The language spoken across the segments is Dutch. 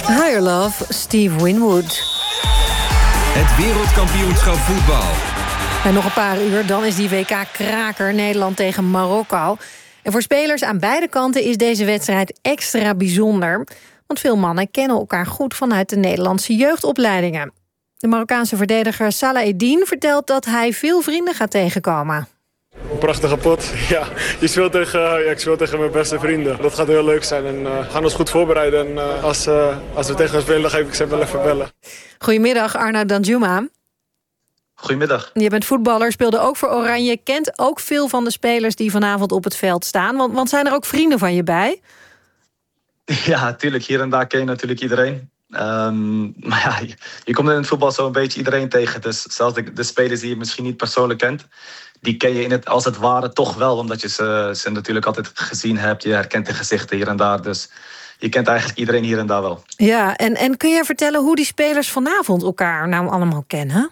Higher Love, Steve Winwood. Het wereldkampioenschap voetbal. En nog een paar uur, dan is die WK-kraker Nederland tegen Marokko. En voor spelers aan beide kanten is deze wedstrijd extra bijzonder. Want veel mannen kennen elkaar goed vanuit de Nederlandse jeugdopleidingen. De Marokkaanse verdediger Salah Eddin vertelt dat hij veel vrienden gaat tegenkomen. Een prachtige pot. Ja, ik speel tegen mijn beste vrienden. Dat gaat heel leuk zijn en we gaan ons goed voorbereiden. En als we tegen hen spelen, dan ga ik ze wel even bellen. Goedemiddag, Arnaud Danjuma. Goedemiddag. Je bent voetballer, speelde ook voor Oranje. Kent ook veel van de spelers die vanavond op het veld staan. Want zijn er ook vrienden van je bij? Ja, natuurlijk. Hier en daar ken je natuurlijk iedereen. Maar ja, je komt in het voetbal zo een beetje iedereen tegen. Dus zelfs de spelers die je misschien niet persoonlijk kent, die ken je als het ware toch wel. Omdat je ze natuurlijk altijd gezien hebt. Je herkent de gezichten hier en daar. Dus je kent eigenlijk iedereen hier en daar wel. Ja, en kun je vertellen hoe die spelers vanavond elkaar nou allemaal kennen?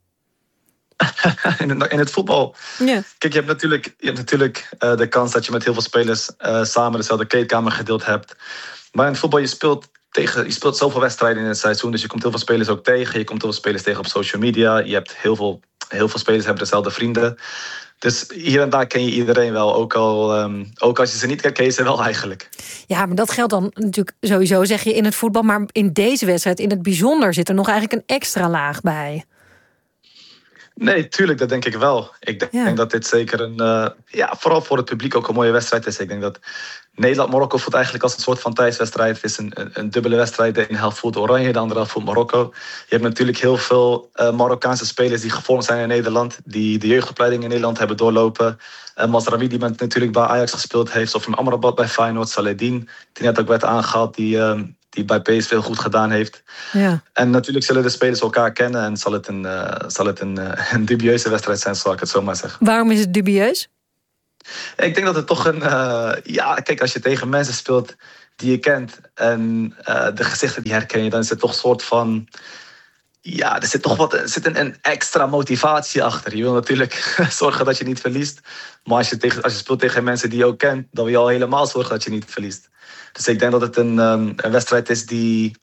In het voetbal. Ja. Kijk, je hebt natuurlijk de kans dat je met heel veel spelers samen dezelfde kleedkamer gedeeld hebt. Maar in het voetbal, je speelt zoveel wedstrijden in het seizoen. Dus je komt heel veel spelers ook tegen. Je komt heel veel spelers tegen op social media. Je hebt heel veel spelers hebben dezelfde vrienden. Dus hier en daar ken je iedereen wel. Ook als je ze niet kent, ken je ze wel eigenlijk. Ja, maar dat geldt dan natuurlijk sowieso, zeg je, in het voetbal. Maar in deze wedstrijd, in het bijzonder, zit er nog eigenlijk een extra laag bij. Nee, tuurlijk, dat denk ik wel. Ik denk dat dit zeker vooral voor het publiek ook een mooie wedstrijd is. Ik denk dat Nederland-Marokko voelt eigenlijk als een soort van thuiswedstrijd. Het is een dubbele wedstrijd. De ene helft voelt Oranje, de andere helft voelt Marokko. Je hebt natuurlijk heel veel Marokkaanse spelers die gevormd zijn in Nederland. Die de jeugdopleiding in Nederland hebben doorlopen. Mazraoui, die natuurlijk bij Ajax gespeeld heeft. Of Amrabat bij Feyenoord. Salah Eddin, die net ook werd aangehaald. Die bij PSV veel goed gedaan heeft. Ja. En natuurlijk zullen de spelers elkaar kennen. En zal het een dubieuze wedstrijd zijn, zal ik het zo maar zeggen. Waarom is het dubieus? Ik denk dat het toch kijk, als je tegen mensen speelt die je kent en de gezichten die herken je, dan is het toch een soort van, ja, er zit een extra motivatie achter. Je wil natuurlijk zorgen dat je niet verliest. Maar als je speelt tegen mensen die je ook kent, dan wil je al helemaal zorgen dat je niet verliest. Dus ik denk dat het een wedstrijd is die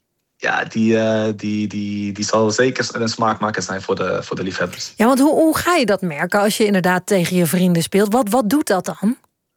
zal zeker een smaakmaker zijn voor de liefhebbers. Ja, want hoe ga je dat merken als je inderdaad tegen je vrienden speelt? Wat doet dat dan?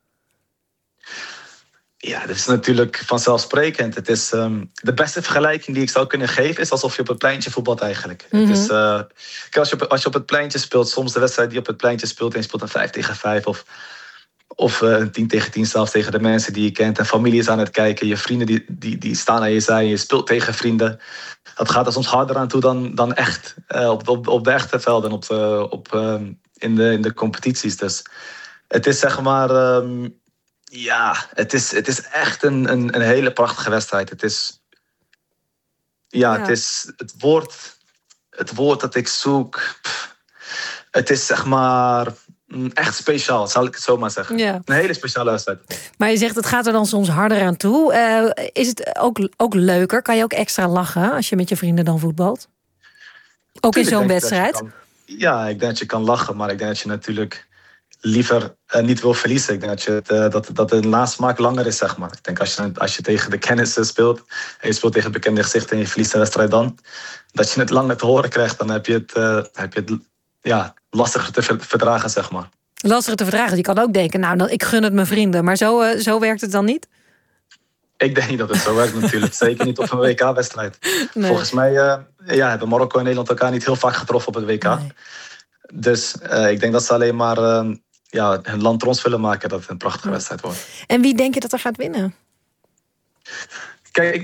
Ja, dat is natuurlijk vanzelfsprekend. Het is de beste vergelijking die ik zou kunnen geven is alsof je op het pleintje voetbalt eigenlijk. Mm-hmm. Het is, als je op het pleintje speelt, soms de wedstrijd die op het pleintje speelt en je speelt een 5 tegen 5 of een 10 tegen 10 zelfs tegen de mensen die je kent. En familie is aan het kijken. Je vrienden die staan aan je zij. Je speelt tegen vrienden. Dat gaat er soms harder aan toe dan echt. Op de echte velden. In de competities. Dus het is zeg maar... het is echt een hele prachtige wedstrijd. Het is... Het is het woord dat ik zoek. Het is zeg maar... echt speciaal, zal ik het zo maar zeggen. Ja. Een hele speciale wedstrijd. Maar je zegt, het gaat er dan soms harder aan toe. Is het ook leuker? Kan je ook extra lachen als je met je vrienden dan voetbalt? Ook in zo'n wedstrijd? Ik denk dat je kan lachen. Maar ik denk dat je natuurlijk liever niet wil verliezen. Ik denk dat de nasmaak langer is, zeg maar. Ik denk als je tegen de kennissen speelt... en je speelt tegen bekende gezichten en je verliest de wedstrijd dan... dat je het langer te horen krijgt, dan heb je het lastiger te verdragen, zeg maar. Lastiger te verdragen. Je kan ook denken, ik gun het mijn vrienden. Maar zo werkt het dan niet? Ik denk niet dat het zo werkt natuurlijk. Zeker niet op een WK-wedstrijd. Nee. Volgens mij hebben Marokko en Nederland elkaar niet heel vaak getroffen op het WK. Nee. Dus ik denk dat ze alleen maar hun land trots willen maken. Dat het een prachtige wedstrijd wordt. En wie denk je dat er gaat winnen? Kijk,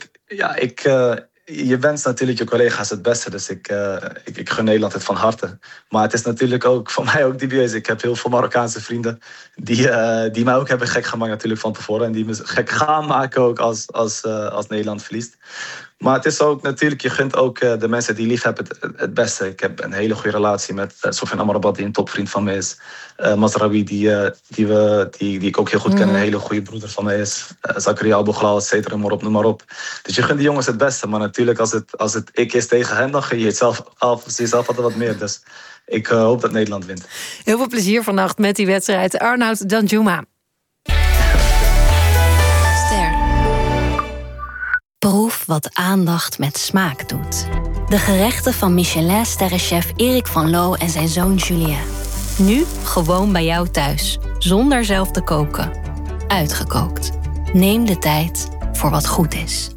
je wenst natuurlijk je collega's het beste. Dus ik gun Nederland het van harte. Maar het is natuurlijk ook voor mij ook dubieus. Ik heb heel veel Marokkaanse vrienden die mij ook hebben gek gemaakt natuurlijk van tevoren. En die me gek gaan maken ook als Nederland verliest. Maar het is ook natuurlijk, je gunt ook de mensen die lief hebben het beste. Ik heb een hele goede relatie met Sofiane Amrabat, die een topvriend van me is. Mazraoui, die ik ook heel goed ken, een hele goede broeder van me is. Zakaria Abou-Ghlal, et cetera, noem maar op. Dus je gunt die jongens het beste. Maar natuurlijk, als het ik is tegen hen, dan gun je jezelf altijd wat meer. Dus ik hoop dat Nederland wint. Heel veel plezier vannacht met die wedstrijd. Arnaud Danjuma. Ster. Proef wat aandacht met smaak doet. De gerechten van Michelin-sterrenchef Erik van Loo en zijn zoon Julien. Nu gewoon bij jou thuis, zonder zelf te koken. Uitgekookt. Neem de tijd voor wat goed is.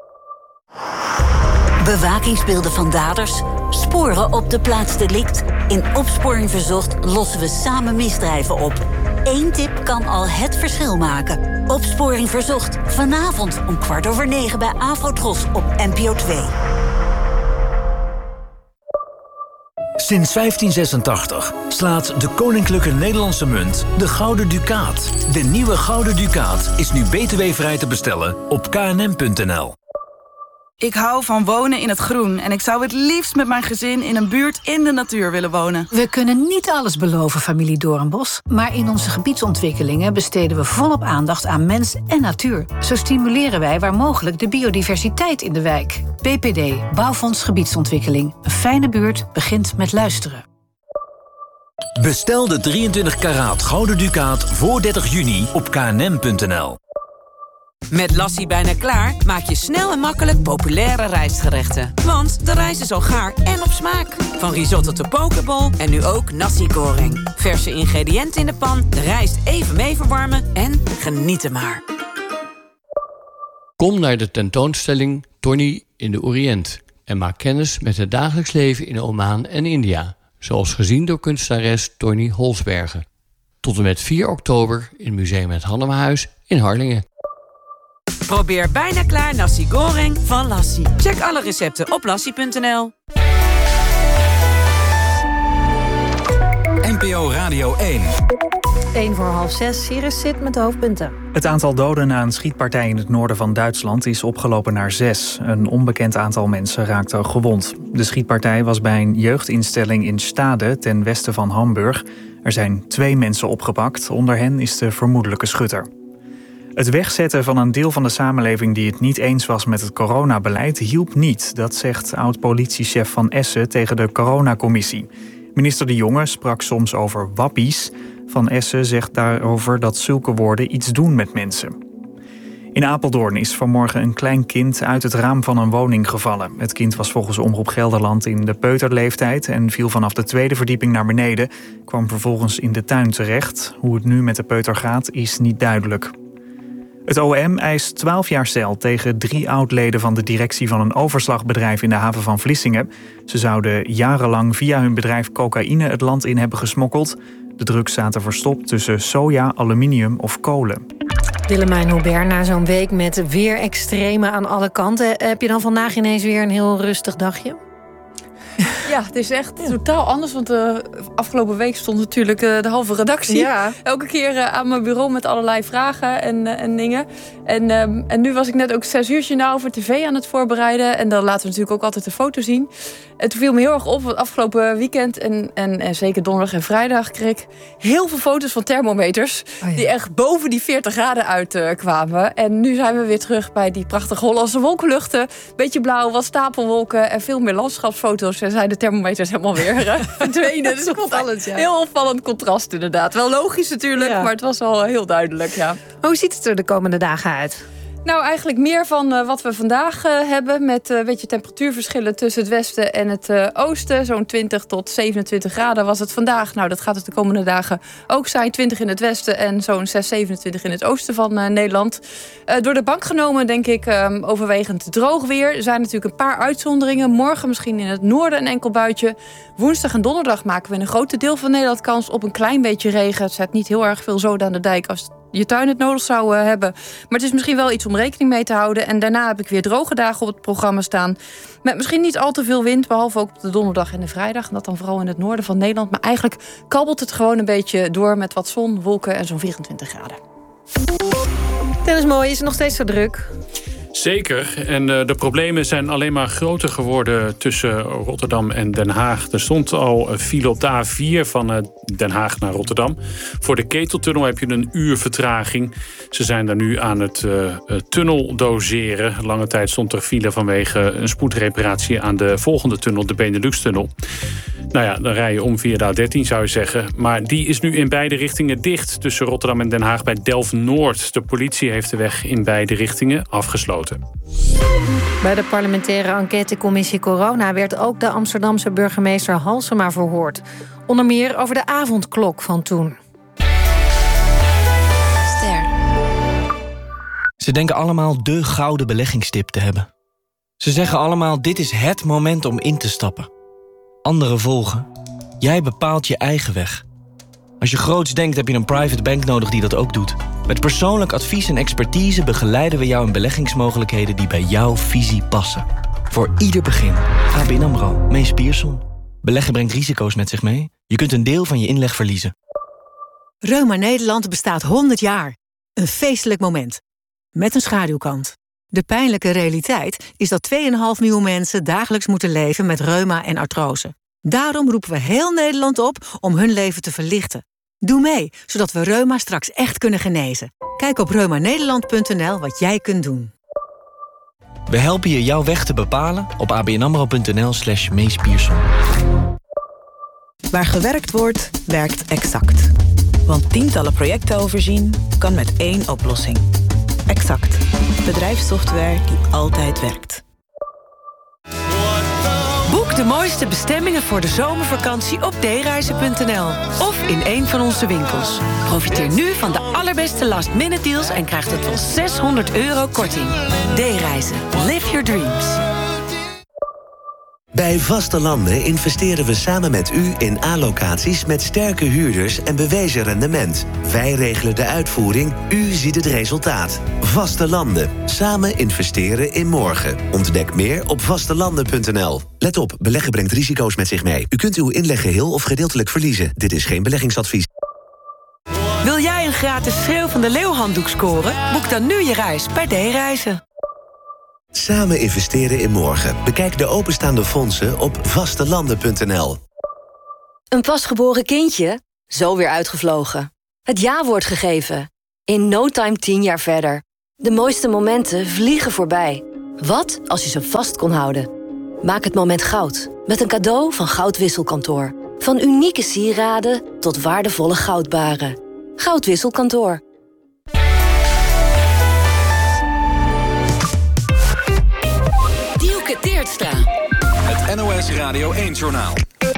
Bewakingsbeelden van daders, sporen op de plaats delict. In Opsporing Verzocht lossen we samen misdrijven op. 1 tip kan al het verschil maken. Opsporing Verzocht, vanavond om 9:15 bij Afrotros op NPO 2. Sinds 1586 slaat de Koninklijke Nederlandse Munt de Gouden Ducaat. De nieuwe Gouden Ducaat is nu btw-vrij te bestellen op knm.nl. Ik hou van wonen in het groen en ik zou het liefst met mijn gezin in een buurt in de natuur willen wonen. We kunnen niet alles beloven, familie Doornbos, maar in onze gebiedsontwikkelingen besteden we volop aandacht aan mens en natuur. Zo stimuleren wij waar mogelijk de biodiversiteit in de wijk. BPD, Bouwfonds Gebiedsontwikkeling. Een fijne buurt begint met luisteren. Bestel de 23 karaat Gouden Ducaat voor 30 juni op knm.nl. Met Lassie bijna klaar maak je snel en makkelijk populaire rijstgerechten. Want de rijst is al gaar en op smaak. Van risotto tot pokeball en nu ook nasi goreng. Verse ingrediënten in de pan, de rijst even mee verwarmen en genieten maar. Kom naar de tentoonstelling Tony in de Oriënt en maak kennis met het dagelijks leven in Oman en India. Zoals gezien door kunstenares Tony Holsbergen. Tot en met 4 oktober in Museum Het Hannemahuis in Harlingen. Probeer bijna klaar nasi goreng van Lassie. Check alle recepten op lassie.nl. NPO Radio 1. 5:45, Sirius zit met de hoofdpunten. Het aantal doden na een schietpartij in het noorden van Duitsland is opgelopen naar 6. Een onbekend aantal mensen raakte gewond. De schietpartij was bij een jeugdinstelling in Stade ten westen van Hamburg. Er zijn 2 mensen opgepakt, onder hen is de vermoedelijke schutter. Het wegzetten van een deel van de samenleving die het niet eens was met het coronabeleid hielp niet. Dat zegt oud-politiechef Van Essen tegen de coronacommissie. Minister De Jonge sprak soms over wappies. Van Essen zegt daarover dat zulke woorden iets doen met mensen. In Apeldoorn is vanmorgen een klein kind uit het raam van een woning gevallen. Het kind was volgens Omroep Gelderland in de peuterleeftijd en viel vanaf de 2e verdieping naar beneden. Kwam vervolgens in de tuin terecht. Hoe het nu met de peuter gaat is niet duidelijk. Het OM eist 12 jaar cel tegen 3 oud-leden van de directie van een overslagbedrijf in de haven van Vlissingen. Ze zouden jarenlang via hun bedrijf cocaïne het land in hebben gesmokkeld. De drugs zaten verstopt tussen soja, aluminium of kolen. Willemijn Hubert, na zo'n week met weer extreme aan alle kanten, heb je dan vandaag ineens weer een heel rustig dagje? Ja, het is echt totaal anders. Want afgelopen week stond natuurlijk de halve redactie elke keer aan mijn bureau met allerlei vragen en dingen. En nu was ik net ook 6 uur journaal voor tv aan het voorbereiden. En dan laten we natuurlijk ook altijd de foto zien. En toen viel me heel erg op, het afgelopen weekend en zeker donderdag en vrijdag kreeg ik heel veel foto's van thermometers. Die echt boven die 40 graden uitkwamen. En nu zijn we weer terug bij die prachtige Hollandse wolkenluchten. Beetje blauw, wat stapelwolken en veel meer landschapsfoto's. En zijn de thermometers helemaal weer verdwenen. Dus ik vond het heel opvallend contrast inderdaad. Wel logisch natuurlijk, maar het was wel heel duidelijk. Ja. Hoe ziet het er de komende dagen uit? Nou, eigenlijk meer van wat we vandaag hebben. Met een beetje temperatuurverschillen tussen het westen en het oosten. Zo'n 20 tot 27 graden was het vandaag. Nou, dat gaat het de komende dagen ook zijn. 20 in het westen en zo'n 6, 27 in het oosten van Nederland. Door de bank genomen, denk ik, overwegend droog weer. Er zijn natuurlijk een paar uitzonderingen. Morgen misschien in het noorden een enkel buitje. Woensdag en donderdag maken we in een groot deel van Nederland kans op een klein beetje regen. Het zet niet heel erg veel zoden aan de dijk als je tuin het nodig zou hebben. Maar het is misschien wel iets om rekening mee te houden. En daarna heb ik weer droge dagen op het programma staan. Met misschien niet al te veel wind, behalve ook op de donderdag en de vrijdag. En dat dan vooral in het noorden van Nederland. Maar eigenlijk kabbelt het gewoon een beetje door met wat zon, wolken en zo'n 24 graden. Dennis Mooij, is het nog steeds zo druk? Zeker. En de problemen zijn alleen maar groter geworden tussen Rotterdam en Den Haag. Er stond al file op de A4 van Den Haag naar Rotterdam. Voor de Keteltunnel heb je een uur vertraging. Ze zijn daar nu aan het tunnel doseren. Lange tijd stond er file vanwege een spoedreparatie aan de volgende tunnel, de Benelux-tunnel. Nou ja, dan rij je om via de A13 zou je zeggen. Maar die is nu in beide richtingen dicht tussen Rotterdam en Den Haag bij Delft-Noord. De politie heeft de weg in beide richtingen afgesloten. besloten. Bij de parlementaire enquêtecommissie Corona werd ook de Amsterdamse burgemeester Halsema verhoord. Onder meer over de avondklok van toen. Ze denken allemaal de gouden beleggingstip te hebben. Ze zeggen allemaal, dit is het moment om in te stappen. Anderen volgen. Jij bepaalt je eigen weg. Als je groots denkt, heb je een private bank nodig die dat ook doet. Met persoonlijk advies en expertise begeleiden we jou in beleggingsmogelijkheden die bij jouw visie passen. Voor ieder begin. ABN AMRO. Mees Pierson. Beleggen brengt risico's met zich mee. Je kunt een deel van je inleg verliezen. Reuma Nederland bestaat 100 jaar. Een feestelijk moment. Met een schaduwkant. De pijnlijke realiteit is dat 2,5 miljoen mensen dagelijks moeten leven met reuma en artrose. Daarom roepen we heel Nederland op om hun leven te verlichten. Doe mee, zodat we reuma straks echt kunnen genezen. Kijk op reumanederland.nl wat jij kunt doen. We helpen je jouw weg te bepalen op abnamro.nl/Mees Pierson. Waar gewerkt wordt, werkt Exact. Want tientallen projecten overzien kan met één oplossing. Exact. Bedrijfssoftware die altijd werkt. Boek de mooiste bestemmingen voor de zomervakantie op dereizen.nl of in een van onze winkels. Profiteer nu van de allerbeste last-minute deals en krijg tot wel €600 korting. D-reizen. Live your dreams. Bij Vaste Landen investeren we samen met u in A-locaties met sterke huurders en bewezen rendement. Wij regelen de uitvoering, u ziet het resultaat. Vaste Landen. Samen investeren in morgen. Ontdek meer op vastelanden.nl. Let op, beleggen brengt risico's met zich mee. U kunt uw inleg geheel of gedeeltelijk verliezen. Dit is geen beleggingsadvies. Wil jij een gratis Schreeuw van de Leeuw handdoek scoren? Boek dan nu je reis bij D-reizen. Samen investeren in morgen. Bekijk de openstaande fondsen op vastelanden.nl. Een pasgeboren kindje? Zo weer uitgevlogen. Het ja-woord gegeven. In no time 10 jaar verder. De mooiste momenten vliegen voorbij. Wat als je ze vast kon houden? Maak het moment goud. Met een cadeau van Goudwisselkantoor. Van unieke sieraden tot waardevolle goudbaren. Goudwisselkantoor. Het NOS Radio 1-journaal.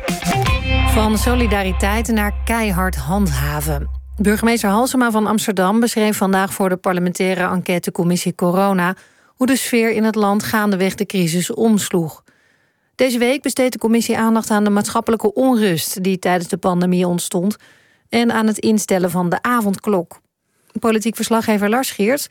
Van solidariteit naar keihard handhaven. Burgemeester Halsema van Amsterdam beschreef vandaag voor de parlementaire enquêtecommissie Corona hoe de sfeer in het land gaandeweg de crisis omsloeg. Deze week besteedt de commissie aandacht aan de maatschappelijke onrust die tijdens de pandemie ontstond en aan het instellen van de avondklok. Politiek verslaggever Lars Geerts.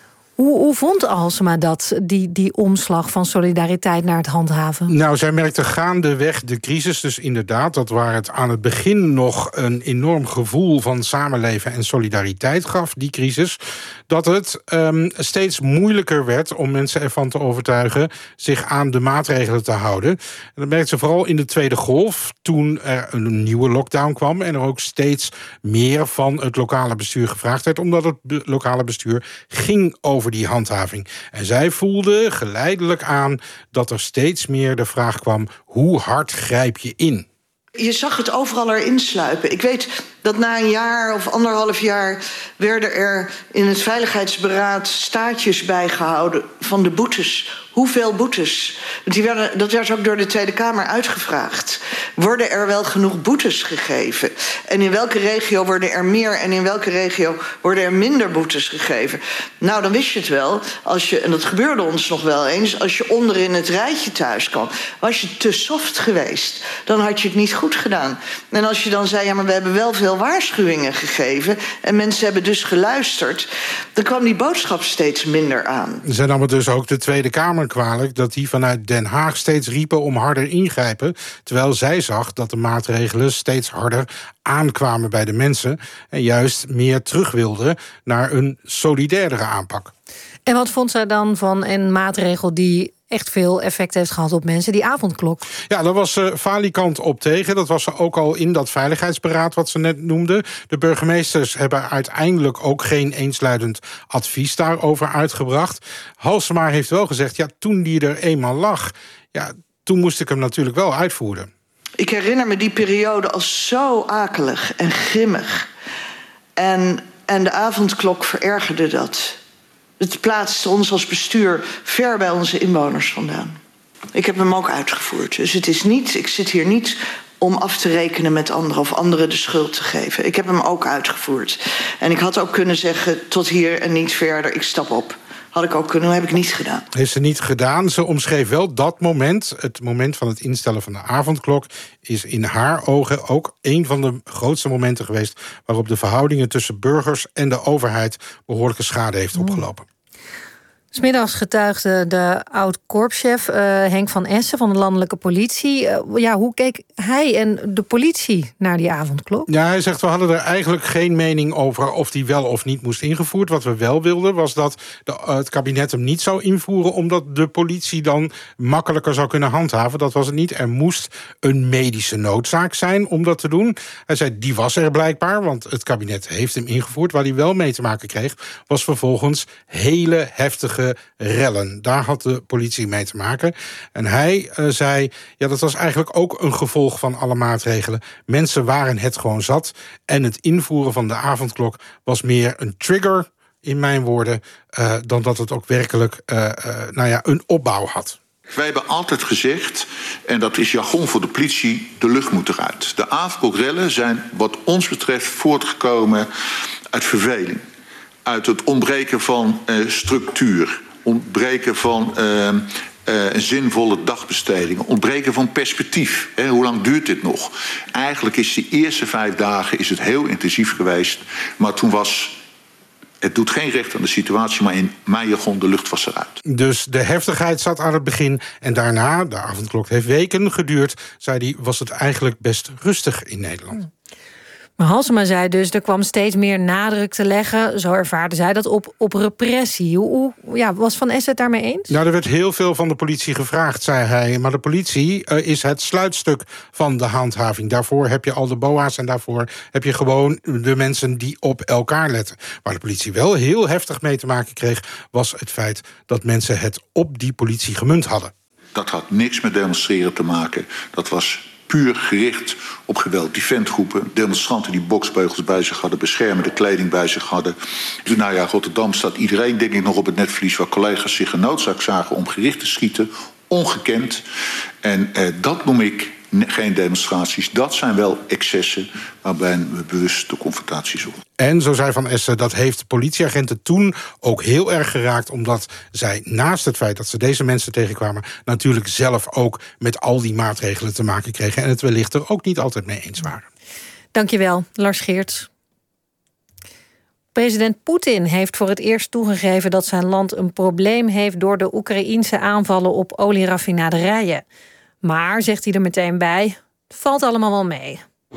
Hoe vond Halsema dat, die omslag van solidariteit naar het handhaven? Nou, zij merkte gaandeweg de crisis, dus inderdaad, dat waar het aan het begin nog een enorm gevoel van samenleven en solidariteit gaf, die crisis, dat het steeds moeilijker werd om mensen ervan te overtuigen zich aan de maatregelen te houden. En dat merkte ze vooral in de tweede golf, toen er een nieuwe lockdown kwam en er ook steeds meer van het lokale bestuur gevraagd werd, omdat het lokale bestuur ging over die handhaving. En zij voelde geleidelijk aan dat er steeds meer de vraag kwam: hoe hard grijp je in? Je zag het overal erin sluipen. Ik weet dat na een jaar of 1,5 jaar werden er in het Veiligheidsberaad staatjes bijgehouden van de boetes. Hoeveel boetes? Dat werd ook door de Tweede Kamer uitgevraagd. Worden er wel genoeg boetes gegeven? En in welke regio worden er meer en in welke regio worden er minder boetes gegeven? Nou, dan wist je het wel. En dat gebeurde ons nog wel eens, als je onderin het rijtje thuis kwam. Was je te soft geweest, dan had je het niet goed gedaan. En als je dan zei, ja, maar we hebben wel veel waarschuwingen gegeven en mensen hebben dus geluisterd, dan kwam die boodschap steeds minder aan. Zij nam het dus ook de Tweede Kamer kwalijk dat die vanuit Den Haag steeds riepen om harder ingrijpen, terwijl zij zag dat de maatregelen steeds harder aankwamen bij de mensen en juist meer terug wilden naar een solidairdere aanpak. En wat vond zij dan van een maatregel die echt veel effect heeft gehad op mensen, die avondklok? Ja, daar was ze falikant op tegen. Dat was ze ook al in dat veiligheidsberaad wat ze net noemde. De burgemeesters hebben uiteindelijk ook geen eensluidend advies daarover uitgebracht. Halsema heeft wel gezegd, ja, toen die er eenmaal lag, ja, toen moest ik hem natuurlijk wel uitvoeren. Ik herinner me die periode als zo akelig en grimmig. En de avondklok verergerde dat. Het plaatst ons als bestuur ver bij onze inwoners vandaan. Ik heb hem ook uitgevoerd. Dus het is niet, ik zit hier niet om af te rekenen met anderen of anderen de schuld te geven. Ik heb hem ook uitgevoerd. En ik had ook kunnen zeggen, tot hier en niet verder, ik stap op. Had ik ook kunnen, heb ik niet gedaan. Heeft ze niet gedaan. Ze omschreef wel dat moment, het moment van het instellen van de avondklok, is in haar ogen ook een van de grootste momenten geweest waarop de verhoudingen tussen burgers en de overheid behoorlijke schade heeft opgelopen. 'S Middags getuigde de oud-korpschef Henk van Essen van de landelijke politie. Hoe keek hij en de politie naar die avondklok? Ja, hij zegt, we hadden er eigenlijk geen mening over of die wel of niet moest ingevoerd. Wat we wel wilden was dat het kabinet hem niet zou invoeren, omdat de politie dan makkelijker zou kunnen handhaven. Dat was het niet. Er moest een medische noodzaak zijn om dat te doen. Hij zei, die was er blijkbaar, want het kabinet heeft hem ingevoerd. Waar hij wel mee te maken kreeg, was vervolgens hele heftige rellen. Daar had de politie mee te maken. En hij zei, dat was eigenlijk ook een gevolg van alle maatregelen. Mensen waren het gewoon zat. En het invoeren van de avondklok was meer een trigger, in mijn woorden, dan dat het ook werkelijk een opbouw had. Wij hebben altijd gezegd, en dat is jargon voor de politie, de lucht moet eruit. De avondklokrellen zijn wat ons betreft voortgekomen uit verveling. Uit het ontbreken van structuur, ontbreken van zinvolle dagbesteding, ontbreken van perspectief. Hoe lang duurt dit nog? Eigenlijk is de eerste 5 dagen is het heel intensief geweest, maar toen was het doet geen recht aan de situatie, maar in mijn jargon, de lucht was eruit. Dus de heftigheid zat aan het begin. En daarna, de avondklok heeft weken geduurd, zei hij, was het eigenlijk best rustig in Nederland. Maar Halsema zei dus, er kwam steeds meer nadruk te leggen, zo ervaarde zij dat, op repressie. Was Van Essen het daarmee eens? Nou, er werd heel veel van de politie gevraagd, zei hij. Maar de politie is het sluitstuk van de handhaving. Daarvoor heb je al de BOA's en daarvoor heb je gewoon de mensen die op elkaar letten. Waar de politie wel heel heftig mee te maken kreeg, was het feit dat mensen het op die politie gemunt hadden. Dat had niks met demonstreren te maken. Dat was puur gericht op geweld. Die ventgroepen, demonstranten die boksbeugels bij zich hadden, beschermende kleding bij zich hadden. Rotterdam staat iedereen, denk ik, nog op het netvlies waar collega's zich genoodzaakt zagen om gericht te schieten. Ongekend. En dat noem ik geen demonstraties. Dat zijn wel excessen waarbij we bewust de confrontatie zoeken. En, zo zei Van Essen, dat heeft politieagenten toen ook heel erg geraakt, omdat zij naast het feit dat ze deze mensen tegenkwamen, natuurlijk zelf ook met al die maatregelen te maken kregen en het wellicht er ook niet altijd mee eens waren. Dankjewel, Lars Geerts. President Poetin heeft voor het eerst toegegeven dat zijn land een probleem heeft door de Oekraïense aanvallen op olieraffinaderijen. Maar, zegt hij er meteen bij, het valt allemaal wel mee.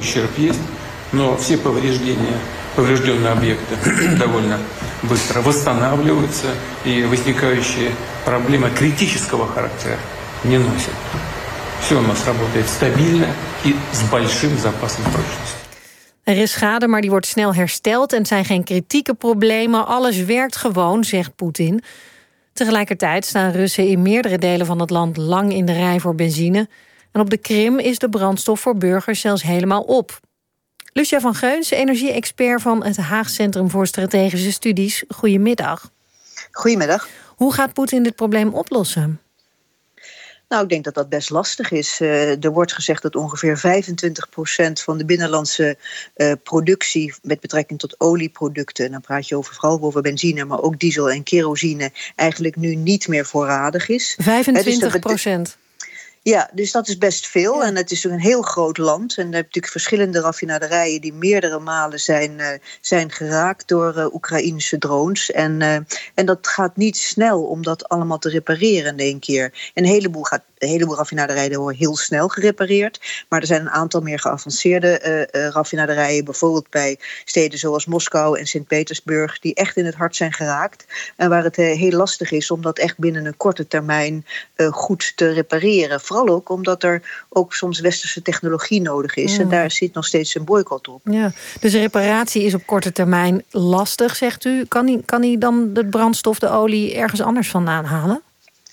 Поврежденные объекты довольно быстро восстанавливаются, и возникающие проблемы критического характера не носят. Все у нас работает стабильно и с большим запасом прочности. Er is schade, maar die wordt snel hersteld en het zijn geen kritieke problemen. Alles werkt gewoon, zegt Poetin. Tegelijkertijd staan Russen in meerdere delen van het land lang in de rij voor benzine. En op de Krim is de brandstof voor burgers zelfs helemaal op. Lucia van Geuns, energie-expert van het Haag Centrum voor Strategische Studies. Goedemiddag. Goedemiddag. Hoe gaat Poetin dit probleem oplossen? Nou, ik denk dat dat best lastig is. Er wordt gezegd dat ongeveer 25% van de binnenlandse productie met betrekking tot olieproducten, dan praat je vooral over benzine, maar ook diesel en kerosine, eigenlijk nu niet meer voorradig is. 25%? Ja, dus dat is best veel. En het is een heel groot land. En er heb natuurlijk verschillende raffinaderijen die meerdere malen zijn geraakt door Oekraïnse drones. En dat gaat niet snel om dat allemaal te repareren in één keer. Een heleboel raffinaderijen worden heel snel gerepareerd. Maar er zijn een aantal meer geavanceerde raffinaderijen, bijvoorbeeld bij steden zoals Moskou en Sint-Petersburg, die echt in het hart zijn geraakt. En waar het heel lastig is om dat echt binnen een korte termijn goed te repareren. Vooral ook omdat er ook soms westerse technologie nodig is. En daar zit nog steeds een boycott op. Ja, dus de reparatie is op korte termijn lastig, zegt u. Kan hij dan de brandstof, de olie, ergens anders vandaan halen?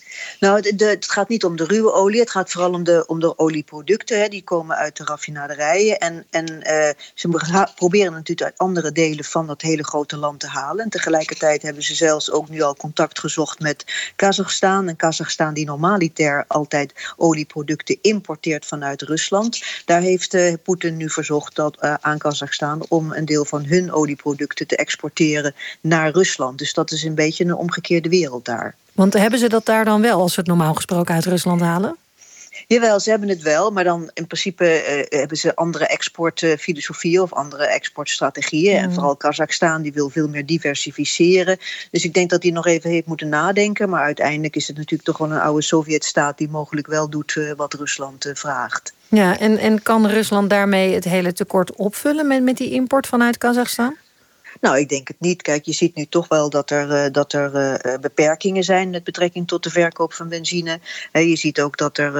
Nou, het gaat niet om de ruwe olie. Het gaat vooral om de olieproducten. Hè. Die komen uit de raffinaderijen. En ze proberen natuurlijk uit andere delen van dat hele grote land te halen. En tegelijkertijd hebben ze zelfs ook nu al contact gezocht met Kazachstan. En Kazachstan die normaliter altijd olieproducten importeert vanuit Rusland. Daar heeft Poetin nu verzocht aan Kazachstan om een deel van hun olieproducten te exporteren naar Rusland. Dus dat is een beetje een omgekeerde wereld daar. Want hebben ze dat daar dan wel, als ze het normaal gesproken uit Rusland halen? Jawel, ze hebben het wel, maar dan in principe hebben ze andere exportfilosofieën of andere exportstrategieën. En vooral Kazachstan die wil veel meer diversificeren. Dus ik denk dat hij nog even heeft moeten nadenken. Maar uiteindelijk is het natuurlijk toch wel een oude Sovjetstaat die mogelijk wel doet wat Rusland vraagt. Ja, en kan Rusland daarmee het hele tekort opvullen met die import vanuit Kazachstan? Nou, ik denk het niet. Kijk, je ziet nu toch wel dat er beperkingen zijn met betrekking tot de verkoop van benzine. Je ziet ook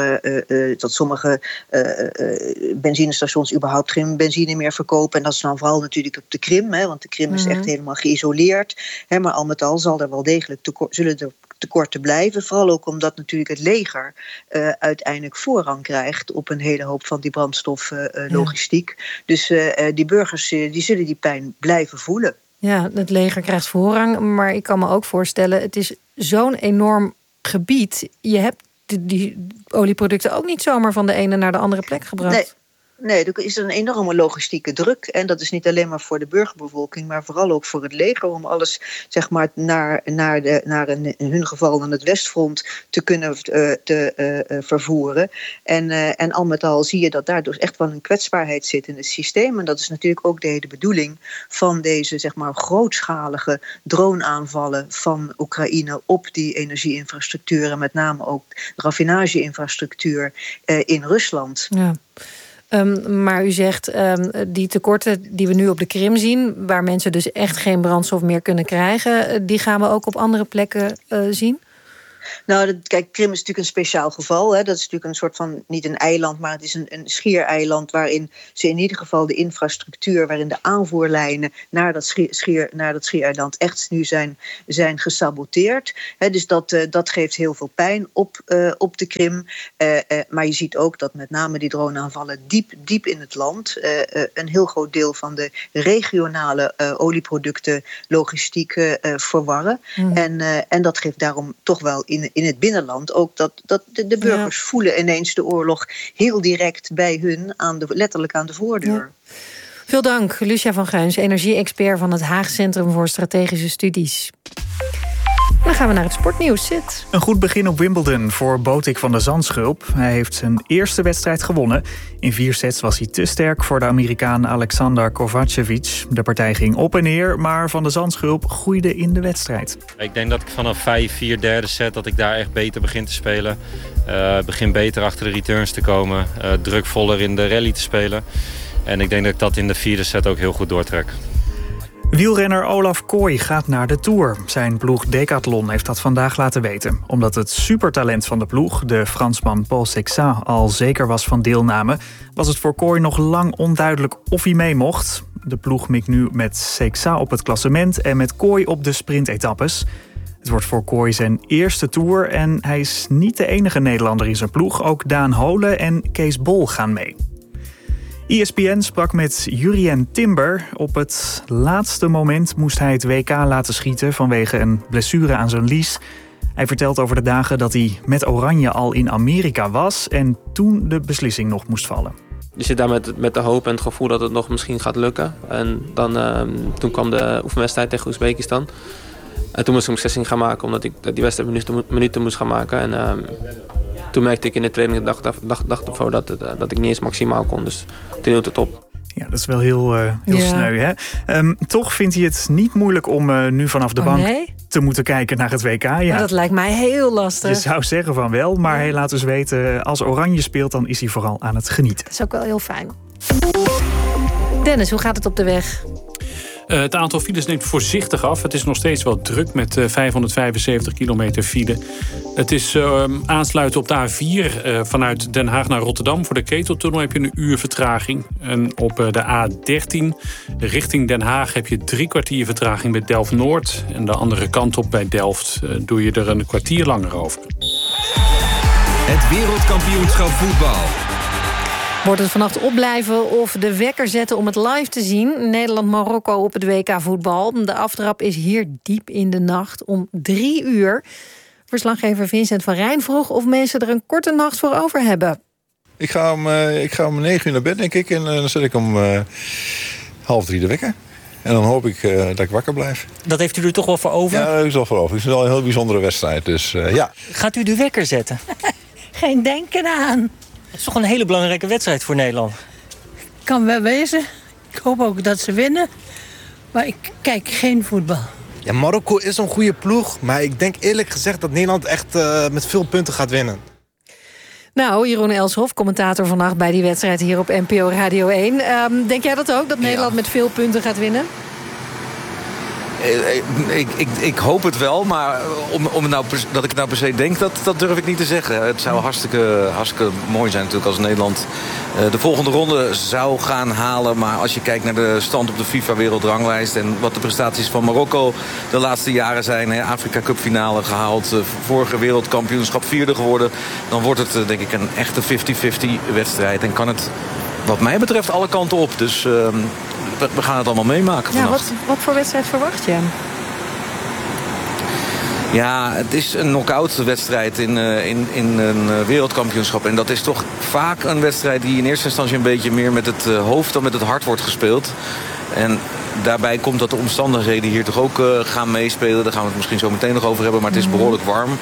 dat sommige benzinestations überhaupt geen benzine meer verkopen. En dat is dan vooral natuurlijk op de Krim, want de Krim is echt helemaal geïsoleerd. Maar al met al zal er wel degelijk zullen er tekorten blijven. Vooral ook omdat natuurlijk het leger uiteindelijk voorrang krijgt op een hele hoop van die brandstoflogistiek. Dus die burgers die zullen die pijn blijven voelen. Ja, het leger krijgt voorrang, maar ik kan me ook voorstellen, het is zo'n enorm gebied. Je hebt die olieproducten ook niet zomaar van de ene naar de andere plek gebracht. Nee, er is een enorme logistieke druk. En dat is niet alleen maar voor de burgerbevolking, maar vooral ook voor het leger. Om alles zeg maar, naar in hun geval aan het Westfront te kunnen vervoeren. En al met al zie je dat daar dus echt wel een kwetsbaarheid zit in het systeem. En dat is natuurlijk ook de hele bedoeling van deze zeg maar, grootschalige droneaanvallen van Oekraïne op die energieinfrastructuur. En met name ook raffinageinfrastructuur in Rusland. Ja. Maar u zegt, die tekorten die we nu op de Krim zien, waar mensen dus echt geen brandstof meer kunnen krijgen, die gaan we ook op andere plekken zien? Nou, kijk, Krim is natuurlijk een speciaal geval. Hè. Dat is natuurlijk een soort van, niet een eiland, maar het is een schiereiland waarin ze in ieder geval de infrastructuur, waarin de aanvoerlijnen naar dat schiereiland echt nu zijn gesaboteerd. Dus dat geeft heel veel pijn op de Krim. Maar je ziet ook dat met name die droneaanvallen diep in het land een heel groot deel van de regionale olieproducten logistiek verwarren. En dat geeft daarom toch wel in het binnenland ook dat de burgers voelen ineens de oorlog heel direct bij hun, letterlijk aan de voordeur. Ja. Veel dank, Lucia van Geuns, energie-expert van het Haag Centrum voor Strategische Studies. Dan gaan we naar het sportnieuws. Zit. Een goed begin op Wimbledon voor Botik van de Zandschulp. Hij heeft zijn eerste wedstrijd gewonnen. In 4 sets was hij te sterk voor de Amerikaan Alexander Kovacevic. De partij ging op en neer, maar Van de Zandschulp groeide in de wedstrijd. Ik denk dat ik vanaf 5-4 derde set dat ik daar echt beter begin te spelen. Begin beter achter de returns te komen. Drukvoller in de rally te spelen. En ik denk dat ik dat in de 4e set ook heel goed doortrek. Wielrenner Olaf Kooi gaat naar de Tour. Zijn ploeg Decathlon heeft dat vandaag laten weten. Omdat het supertalent van de ploeg, de Fransman Paul Sexat, al zeker was van deelname, was het voor Kooi nog lang onduidelijk of hij mee mocht. De ploeg mikt nu met Sexat op het klassement en met Kooi op de sprintetappes. Het wordt voor Kooi zijn eerste Tour en hij is niet de enige Nederlander in zijn ploeg. Ook Daan Holen en Kees Bol gaan mee. ESPN sprak met Jurrien Timber. Op het laatste moment moest hij het WK laten schieten vanwege een blessure aan zijn lies. Hij vertelt over de dagen dat hij met Oranje al in Amerika was en toen de beslissing nog moest vallen. Je zit daar met de hoop en het gevoel dat het nog misschien gaat lukken. En dan, toen kwam de oefenwedstrijd tegen Oezbekistan. En toen moest ik een beslissing gaan maken, omdat ik die wedstrijd minuten moest gaan maken. En toen merkte ik in de training de dag ervoor dat ik niet eens maximaal kon. Dus toen hield het op. Ja, dat is wel heel sneu, hè? Toch vindt hij het niet moeilijk om nu vanaf de bank te moeten kijken naar het WK. Ja. Dat lijkt mij heel lastig. Je zou zeggen van wel, maar hij laat dus weten, als Oranje speelt, dan is hij vooral aan het genieten. Dat is ook wel heel fijn. Dennis, hoe gaat het op de weg? Het aantal files neemt voorzichtig af. Het is nog steeds wel druk met 575 kilometer file. Het is aansluiten op de A4 vanuit Den Haag naar Rotterdam. Voor de Keteltunnel heb je een uur vertraging. En op de A13 richting Den Haag heb je 3 kwartier vertraging bij Delft-Noord. En de andere kant op bij Delft doe je er een kwartier langer over. Het wereldkampioenschap voetbal. Wordt het vannacht opblijven of de wekker zetten om het live te zien? Nederland-Marokko op het WK voetbal. De aftrap is hier diep in de nacht om 3 uur. Verslaggever Vincent van Rijn vroeg of mensen er een korte nacht voor over hebben. Ik ga om 9 uur naar bed, denk ik. En dan zet ik om 2:30 de wekker. En dan hoop ik dat ik wakker blijf. Dat heeft u er toch wel voor over? Ja, dat heb ik wel voor over. Het is wel een heel bijzondere wedstrijd. Dus ja. Gaat u de wekker zetten? Geen denken aan. Het is toch een hele belangrijke wedstrijd voor Nederland? Kan wel wezen. Ik hoop ook dat ze winnen. Maar ik kijk geen voetbal. Ja, Marokko is een goede ploeg. Maar ik denk eerlijk gezegd dat Nederland echt met veel punten gaat winnen. Nou, Jeroen Elshoff, commentator vannacht bij die wedstrijd hier op NPO Radio 1. Denk jij dat ook, dat Nederland met veel punten gaat winnen? Ik hoop het wel, maar dat ik het nou per se denk, dat durf ik niet te zeggen. Het zou hartstikke mooi zijn natuurlijk als Nederland de volgende ronde zou gaan halen. Maar als je kijkt naar de stand op de FIFA-wereldranglijst en wat de prestaties van Marokko de laatste jaren zijn. Afrika Cup finale gehaald, vorige wereldkampioenschap 4e geworden. Dan wordt het denk ik een echte 50-50 wedstrijd. En kan het wat mij betreft alle kanten op. Dus we gaan het allemaal meemaken vannacht. Ja, wat voor wedstrijd verwacht je? Ja, het is een knock-out wedstrijd in een wereldkampioenschap. En dat is toch vaak een wedstrijd die in eerste instantie een beetje meer met het hoofd dan met het hart wordt gespeeld. En daarbij komt dat de omstandigheden hier toch ook gaan meespelen. Daar gaan we het misschien zo meteen nog over hebben, maar het is behoorlijk warm.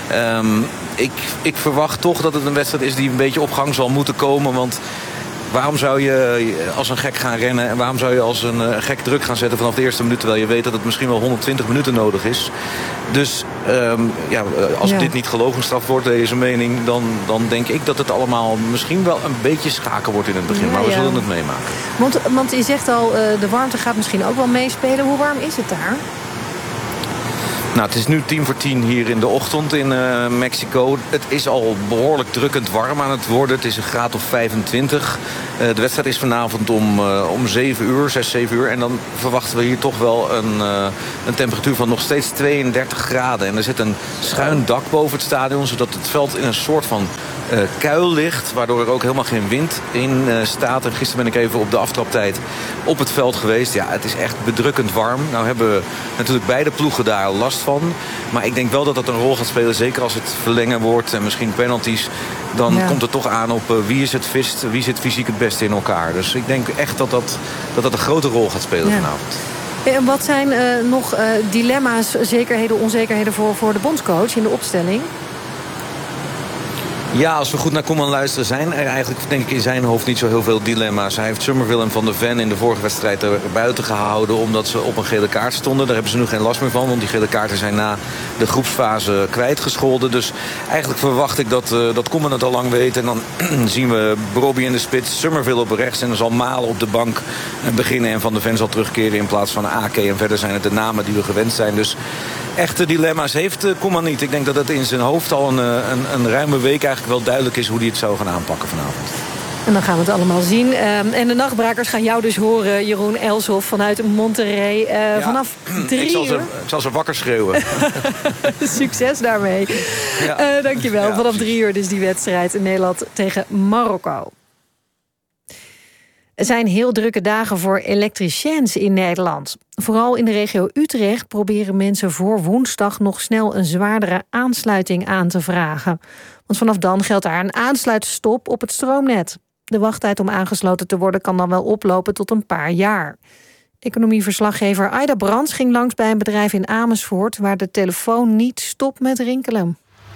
Ik verwacht toch dat het een wedstrijd is die een beetje op gang zal moeten komen, want waarom zou je als een gek gaan rennen en waarom zou je als een gek druk gaan zetten vanaf de eerste minuut, terwijl je weet dat het misschien wel 120 minuten nodig is. Dus als dit niet gelogenstraft wordt, deze mening, dan denk ik dat het allemaal misschien wel een beetje schaken wordt in het begin. Maar we zullen het meemaken. Want je zegt al, de warmte gaat misschien ook wel meespelen. Hoe warm is het daar? Nou, het is nu 9:50 hier in de ochtend in Mexico. Het is al behoorlijk drukkend warm aan het worden. Het is een graad of 25. De wedstrijd is vanavond om 7 uur. En dan verwachten we hier toch wel een temperatuur van nog steeds 32 graden. En er zit een schuin dak boven het stadion, zodat het veld in een soort van kuil ligt, waardoor er ook helemaal geen wind in staat. En gisteren ben ik even op de aftraptijd op het veld geweest. Ja, het is echt bedrukkend warm. Nou hebben we natuurlijk beide ploegen daar last van. Maar ik denk wel dat dat een rol gaat spelen, zeker als het verlengen wordt en misschien penalties. Dan komt het toch aan op wie is het fist, wie zit fysiek het beste in elkaar. Dus ik denk echt dat een grote rol gaat spelen vanavond. En wat zijn nog dilemma's, zekerheden, onzekerheden voor de bondscoach in de opstelling? Ja, als we goed naar Koeman luisteren, zijn er eigenlijk denk ik in zijn hoofd niet zo heel veel dilemma's. Hij heeft Summerville en Van de Ven in de vorige wedstrijd er buiten gehouden omdat ze op een gele kaart stonden. Daar hebben ze nu geen last meer van, want die gele kaarten zijn na de groepsfase kwijtgescholden. Dus eigenlijk verwacht ik dat Koeman het al lang weet. En dan zien we Brobbey in de spits, Summerville op rechts en dan zal Malen op de bank beginnen en Van de Ven zal terugkeren in plaats van Ake. En verder zijn het de namen die we gewend zijn. Dus echte dilemma's heeft Koeman niet. Ik denk dat het in zijn hoofd al een ruime week eigenlijk wel duidelijk is hoe hij het zou gaan aanpakken vanavond. En dan gaan we het allemaal zien. En de nachtbrakers gaan jou dus horen, Jeroen Elshoff, vanuit Monterrey. Vanaf 3 uur. Ik zal ze wakker schreeuwen. Succes daarmee. Ja. Dankjewel. Ja, vanaf 3 uur dus die wedstrijd in Nederland tegen Marokko. Er zijn heel drukke dagen voor elektriciens in Nederland. Vooral in de regio Utrecht proberen mensen voor woensdag nog snel een zwaardere aansluiting aan te vragen. Want vanaf dan geldt daar een aansluitstop op het stroomnet. De wachttijd om aangesloten te worden kan dan wel oplopen tot een paar jaar. Economieverslaggever Aida Brands ging langs bij een bedrijf in Amersfoort waar de telefoon niet stopt met rinkelen.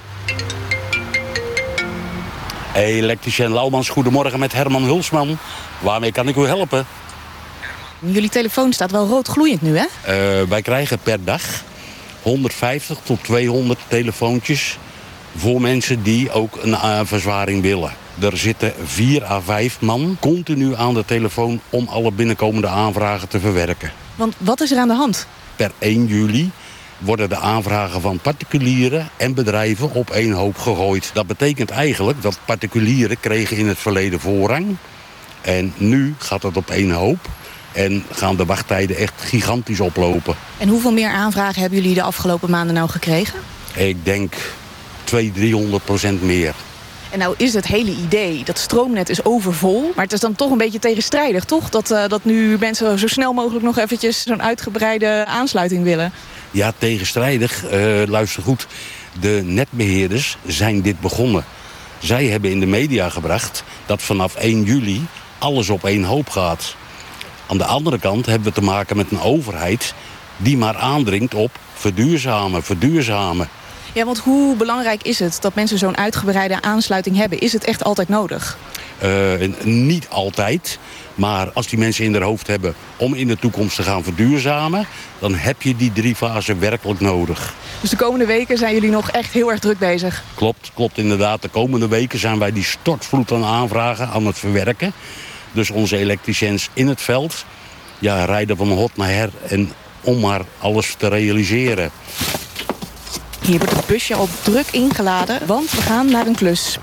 Elektricien Laumans, goedemorgen met Herman Hulsman. Waarmee kan ik u helpen? Jullie telefoon staat wel rood gloeiend nu, hè? Wij krijgen per dag 150 tot 200 telefoontjes voor mensen die ook een verzwaring willen. Er zitten 4 à 5 man continu aan de telefoon om alle binnenkomende aanvragen te verwerken. Want wat is er aan de hand? Per 1 juli worden de aanvragen van particulieren en bedrijven op één hoop gegooid. Dat betekent eigenlijk dat particulieren kregen in het verleden voorrang. En nu gaat het op één hoop. En gaan de wachttijden echt gigantisch oplopen. En hoeveel meer aanvragen hebben jullie de afgelopen maanden nou gekregen? Ik denk 200-300% meer. En nou is het hele idee, dat stroomnet is overvol. Maar het is dan toch een beetje tegenstrijdig, toch? Dat nu mensen zo snel mogelijk nog eventjes zo'n uitgebreide aansluiting willen. Ja, tegenstrijdig. Luister goed. De netbeheerders zijn dit begonnen. Zij hebben in de media gebracht dat vanaf 1 juli alles op één hoop gaat. Aan de andere kant hebben we te maken met een overheid die maar aandringt op verduurzamen. Ja, want hoe belangrijk is het dat mensen zo'n uitgebreide aansluiting hebben? Is het echt altijd nodig? Niet altijd. Maar als die mensen in hun hoofd hebben om in de toekomst te gaan verduurzamen, dan heb je die 3 fasen werkelijk nodig. Dus de komende weken zijn jullie nog echt heel erg druk bezig? Klopt inderdaad. De komende weken zijn wij die stortvloed aan aanvragen aan het verwerken. Dus onze elektriciëns in het veld rijden van hot naar her en om maar alles te realiseren. Hier wordt het busje al druk ingeladen, want we gaan naar een klus.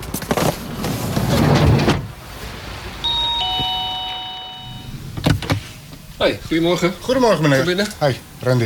Hoi, goedemorgen. Goedemorgen, meneer. Kom binnen. Hoi, Randy.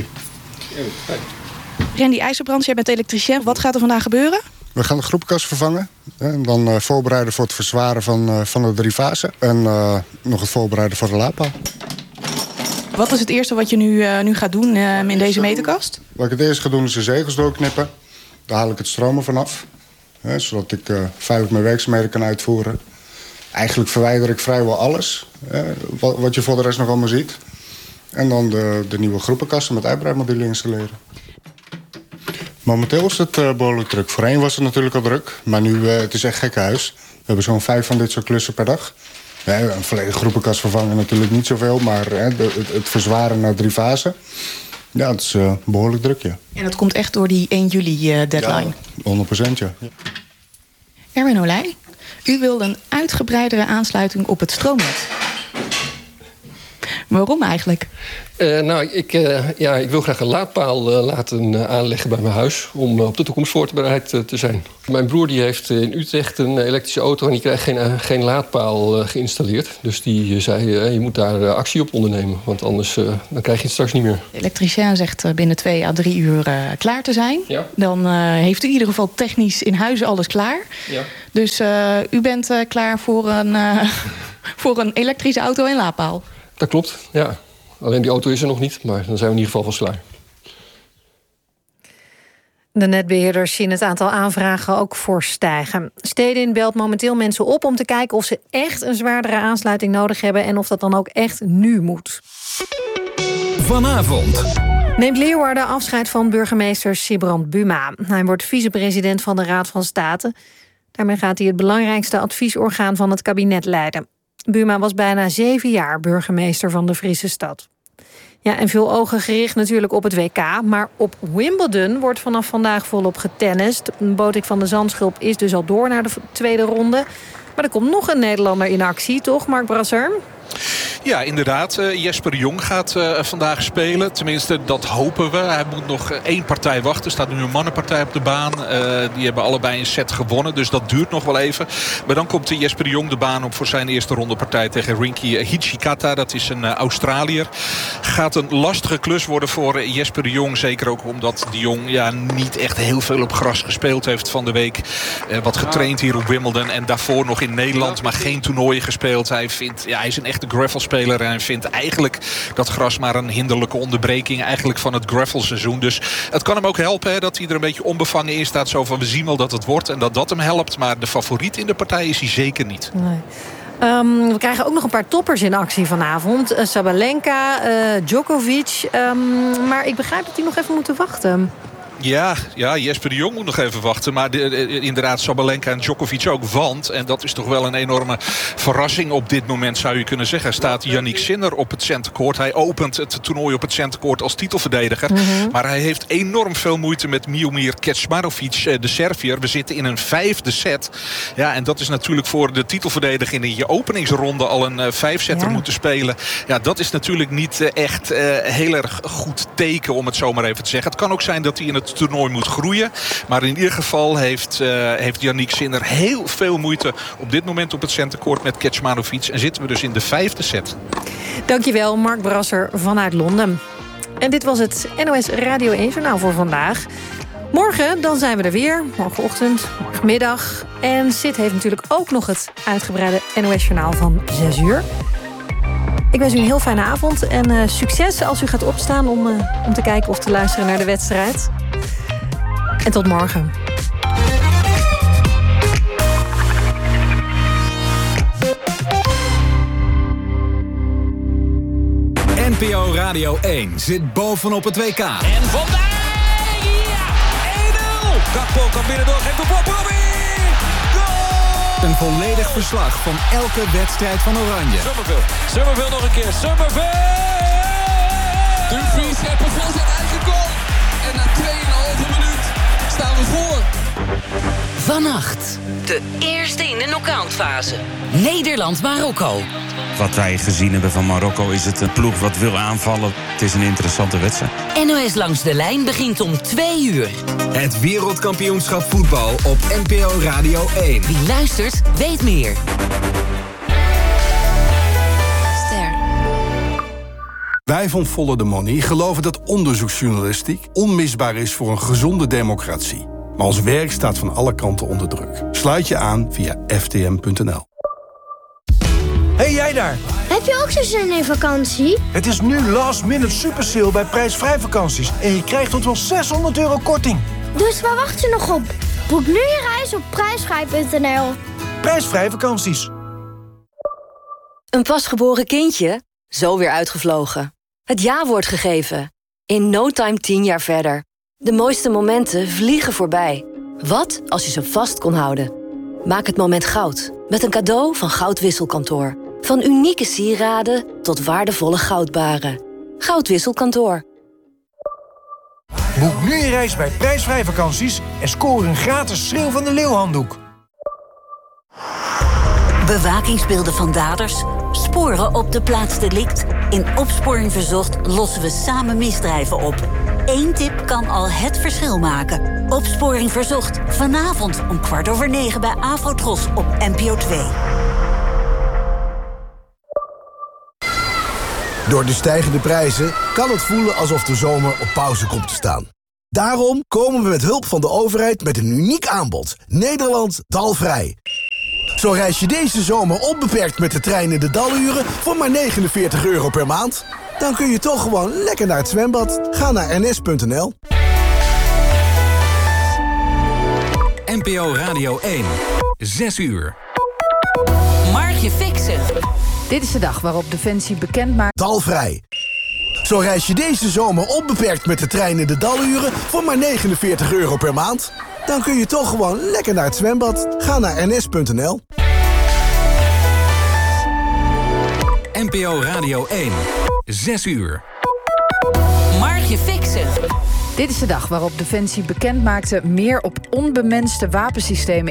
Randy IJzerbrands, jij bent elektricien. Wat gaat er vandaag gebeuren? We gaan de groepenkast vervangen. En dan voorbereiden voor het verzwaren van de 3 fasen. En nog het voorbereiden voor de laadpaal. Wat is het eerste wat je nu gaat doen in deze meterkast? Wat ik het eerst ga doen is de zegels doorknippen. Daar haal ik het stroom ervan af. Zodat ik veilig mijn werkzaamheden kan uitvoeren. Eigenlijk verwijder ik vrijwel alles. Wat je voor de rest nog allemaal ziet. En dan de nieuwe groepenkasten met uitbreidmodulen installeren. Momenteel is het behoorlijk druk. Voorheen was het natuurlijk al druk. Maar nu het is echt gekkenhuis. We hebben zo'n 5 van dit soort klussen per dag. Een volledige groepenkast vervangen natuurlijk niet zoveel. Maar het verzwaren naar 3 fasen. Ja, het is behoorlijk druk, ja. En dat komt echt door die 1 juli deadline? Ja, 100%, ja. Erwin Olij, u wilde een uitgebreidere aansluiting op het stroomnet. Waarom eigenlijk? Ik wil graag een laadpaal laten aanleggen bij mijn huis om op de toekomst voorbereid te zijn. Mijn broer die heeft in Utrecht een elektrische auto en die krijgt geen laadpaal geïnstalleerd. Dus die zei, je moet daar actie op ondernemen, want anders dan krijg je het straks niet meer. De elektricien zegt binnen 2 à 3 uur klaar te zijn. Ja. Dan heeft u in ieder geval technisch in huis alles klaar. Ja. Dus u bent klaar voor een elektrische auto en laadpaal. Dat klopt, ja. Alleen die auto is er nog niet, maar dan zijn we in ieder geval vast klaar. De netbeheerders zien het aantal aanvragen ook fors stijgen. Stedin belt momenteel mensen op om te kijken of ze echt een zwaardere aansluiting nodig hebben en of dat dan ook echt nu moet. Vanavond neemt Leeuwarden afscheid van burgemeester Sibrand Buma. Hij wordt vicepresident van de Raad van State. Daarmee gaat hij het belangrijkste adviesorgaan van het kabinet leiden. Buma was bijna 7 jaar burgemeester van de Friese stad. Ja, en veel ogen gericht natuurlijk op het WK. Maar op Wimbledon wordt vanaf vandaag volop getennist. Botik van de Zandschulp is dus al door naar de tweede ronde. Maar er komt nog een Nederlander in actie, toch, Mark Brasser? Ja, inderdaad. Jesper Jong gaat vandaag spelen. Tenminste, dat hopen we. Hij moet nog 1 partij wachten. Er staat nu een mannenpartij op de baan. Die hebben allebei een set gewonnen. Dus dat duurt nog wel even. Maar dan komt Jesper Jong de baan op voor zijn eerste rondepartij tegen Rinky Hijikata. Dat is een Australiër. Gaat een lastige klus worden voor Jesper Jong. Zeker ook omdat de Jong niet echt heel veel op gras gespeeld heeft van de week. Wat getraind hier op Wimbledon. En daarvoor nog in Nederland. Maar geen toernooien gespeeld. Hij is een echte gravelspeler en hij vindt eigenlijk dat gras maar een hinderlijke onderbreking eigenlijk van het gravelseizoen. Dus het kan hem ook helpen dat hij er een beetje onbevangen in staat. Zo van, we zien wel dat het wordt en dat hem helpt. Maar de favoriet in de partij is hij zeker niet. Nee. We krijgen ook nog een paar toppers in actie vanavond. Sabalenka, Djokovic. Maar ik begrijp dat die nog even moeten wachten. Ja, Jesper de Jong moet nog even wachten. Maar inderdaad, Sabalenka en Djokovic ook. Want, en dat is toch wel een enorme verrassing op dit moment, zou je kunnen zeggen, staat Yannick Sinner op het centercourt. Hij opent het toernooi op het centercourt als titelverdediger. Maar hij heeft enorm veel moeite met Miomir Kecmanovic, de Serviër. We zitten in een 5e set. Ja, en dat is natuurlijk voor de titelverdediger in je openingsronde al een 5-setter moeten spelen. Ja, dat is natuurlijk niet echt heel erg goed teken, om het zo maar even te zeggen. Het kan ook zijn dat hij in het toernooi moet groeien. Maar in ieder geval heeft Yannick Sinner heel veel moeite op dit moment op het centercourt met Kecmanovic. En zitten we dus in de 5e set. Dankjewel, Mark Brasser vanuit Londen. En dit was het NOS Radio 1 Journaal voor vandaag. Morgen dan zijn we er weer. Morgenochtend, morgenmiddag. En Sid heeft natuurlijk ook nog het uitgebreide NOS-journaal van 6 uur. Ik wens u een heel fijne avond. En succes als u gaat opstaan om te kijken of te luisteren naar de wedstrijd. En tot morgen. NPO Radio 1 zit bovenop het WK. En Van Dijk! Ja! 1-0! Gakpo kan binnendoor, geeft de bal, Robbie! Goal! Een volledig verslag van elke wedstrijd van Oranje. Summerville nog een keer. Summerville! Dumfries heeft voor zijn eigen goal. En na 2,5 minuut staan we voor. Vannacht, de eerste in de knock-outfase. Nederland-Marokko. Wat wij gezien hebben van Marokko is het een ploeg wat wil aanvallen. Het is een interessante wedstrijd. NOS Langs de Lijn begint om 2 uur. Het wereldkampioenschap voetbal op NPO Radio 1. Wie luistert, weet meer. Wij van Follow the Money geloven dat onderzoeksjournalistiek onmisbaar is voor een gezonde democratie. Maar ons werk staat van alle kanten onder druk. Sluit je aan via ftm.nl. Hey jij daar! Heb je ook zo'n zin in vakantie? Het is nu last minute super sale bij prijsvrij vakanties. En je krijgt tot wel €600 korting. Dus waar wacht je nog op? Boek nu je reis op prijsvrij.nl. Prijsvrij vakanties. Een pasgeboren kindje? Zo weer uitgevlogen. Het ja-woord gegeven. In no time 10 jaar verder. De mooiste momenten vliegen voorbij. Wat als je ze vast kon houden? Maak het moment goud. Met een cadeau van Goudwisselkantoor. Van unieke sieraden tot waardevolle goudbaren. Goudwisselkantoor. Boek nu je reis bij prijsvrij vakanties en scoor een gratis Schreeuw van de Leeuwhanddoek. Bewakingsbeelden van daders, sporen op de plaats delict. In Opsporing Verzocht lossen we samen misdrijven op. 1 tip kan al het verschil maken. Opsporing Verzocht, vanavond om 9:15 bij Afrotros op NPO 2. Door de stijgende prijzen kan het voelen alsof de zomer op pauze komt te staan. Daarom komen we met hulp van de overheid met een uniek aanbod. Nederland dalvrij. Zo reis je deze zomer onbeperkt met de trein in de daluren voor maar €49 per maand. Dan kun je toch gewoon lekker naar het zwembad. Ga naar ns.nl. NPO Radio 1. 6 uur. Margje Fixen. Dit is de dag waarop Defensie bekend maakt... Dalvrij. Zo reis je deze zomer onbeperkt met de trein in de daluren voor maar €49 per maand. Dan kun je toch gewoon lekker naar het zwembad. Ga naar ns.nl. NPO Radio 1. 6 uur. Margje Fixen. Dit is de dag waarop Defensie bekend maakte meer op onbemenste wapensystemen